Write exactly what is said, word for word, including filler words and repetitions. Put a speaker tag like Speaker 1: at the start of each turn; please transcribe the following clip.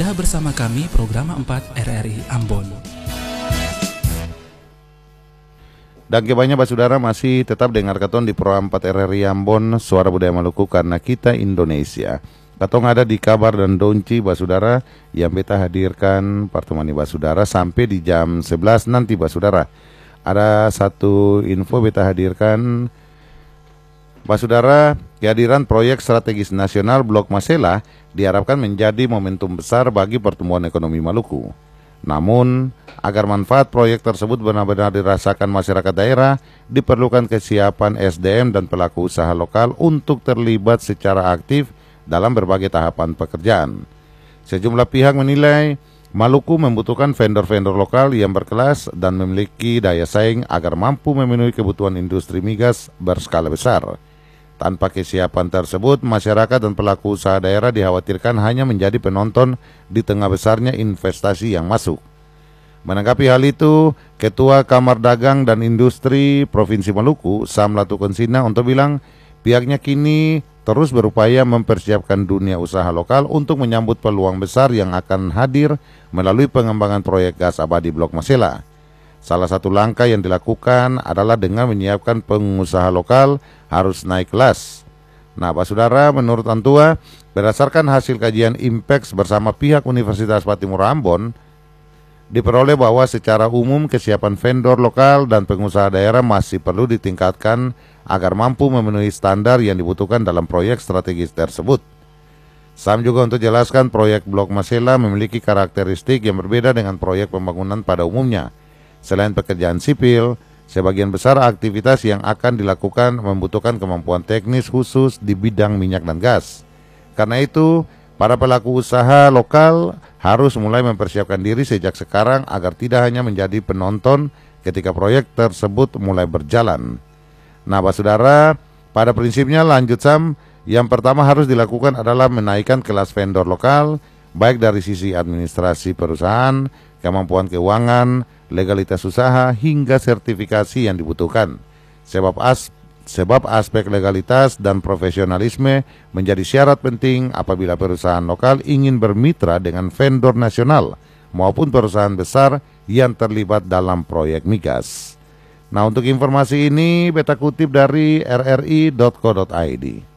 Speaker 1: Anda bersama kami program empat R R I Ambon.
Speaker 2: Dan kebanyakan saudara masih tetap dengar katon di Pro empat R R I Ambon, Suara Budaya Maluku karena kita Indonesia. Katong ada di kabar dan donci basudara yang beta hadirkan pertemuan basudara sampai di jam sebelas nanti basudara. Ada satu info beta hadirkan basudara, kehadiran proyek strategis nasional Blok Masela diharapkan menjadi momentum besar bagi pertumbuhan ekonomi Maluku. Namun, agar manfaat proyek tersebut benar-benar dirasakan masyarakat daerah, diperlukan kesiapan S D M dan pelaku usaha lokal untuk terlibat secara aktif dalam berbagai tahapan pekerjaan. Sejumlah pihak menilai Maluku membutuhkan vendor-vendor lokal yang berkelas dan memiliki daya saing agar mampu memenuhi kebutuhan industri migas berskala besar. Tanpa kesiapan tersebut, masyarakat dan pelaku usaha daerah dikhawatirkan hanya menjadi penonton di tengah besarnya investasi yang masuk. Menanggapi hal itu, Ketua Kamar Dagang dan Industri Provinsi Maluku, Sam Latukonsina, untuk bilang pihaknya kini terus berupaya mempersiapkan dunia usaha lokal untuk menyambut peluang besar yang akan hadir melalui pengembangan proyek gas abadi Blok Masela. Salah satu langkah yang dilakukan adalah dengan menyiapkan pengusaha lokal harus naik kelas. Nah, Pak Saudara, menurut Antua, berdasarkan hasil kajian Impex bersama pihak Universitas Patimura Ambon, diperoleh bahwa secara umum kesiapan vendor lokal dan pengusaha daerah masih perlu ditingkatkan agar mampu memenuhi standar yang dibutuhkan dalam proyek strategis tersebut. Sam juga untuk jelaskan proyek Blok Masela memiliki karakteristik yang berbeda dengan proyek pembangunan pada umumnya. Selain pekerjaan sipil, sebagian besar aktivitas yang akan dilakukan membutuhkan kemampuan teknis khusus di bidang minyak dan gas. Karena itu, para pelaku usaha lokal harus mulai mempersiapkan diri sejak sekarang agar tidak hanya menjadi penonton ketika proyek tersebut mulai berjalan. Nah, Pak Saudara, pada prinsipnya lanjut Sam, yang pertama harus dilakukan adalah menaikkan kelas vendor lokal, baik dari sisi administrasi perusahaan, kemampuan keuangan, legalitas usaha, hingga sertifikasi yang dibutuhkan. Sebab as sebab aspek legalitas dan profesionalisme menjadi syarat penting apabila perusahaan lokal ingin bermitra dengan vendor nasional maupun perusahaan besar yang terlibat dalam proyek migas. Nah, untuk informasi ini beta kutip dari r r i dot co dot i d.